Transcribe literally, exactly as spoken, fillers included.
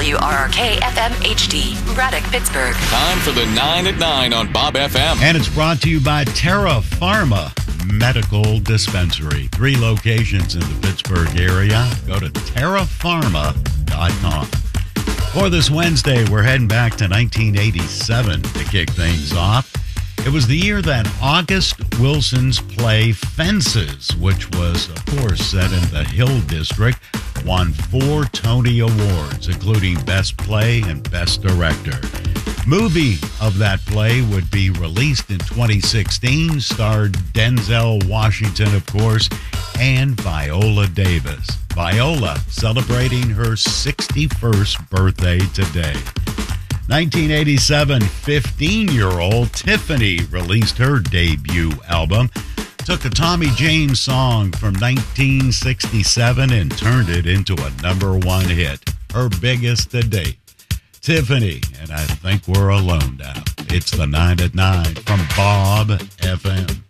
W R R K F M H D, Braddock, Pittsburgh. Time for the nine at nine on Bob F M. And it's brought to you by Terra Pharma Medical Dispensary. Three locations in the Pittsburgh area. Go to terra pharma dot com. For this Wednesday, we're heading back to nineteen eighty-seven to kick things off. It was the year that August Wilson's play Fences, which was, of course, set in the Hill District, won four Tony Awards, including Best Play and Best Director. Movie of that play would be released in twenty sixteen, starred Denzel Washington, of course, and Viola Davis. Viola celebrating her sixty-first birthday today. nineteen eighty-seven, fifteen-year-old Tiffany released her debut album, took a Tommy James song from nineteen sixty-seven and turned it into a number one hit, her biggest to date. Tiffany, and I think we're alone now. It's the nine at nine from Bob F M.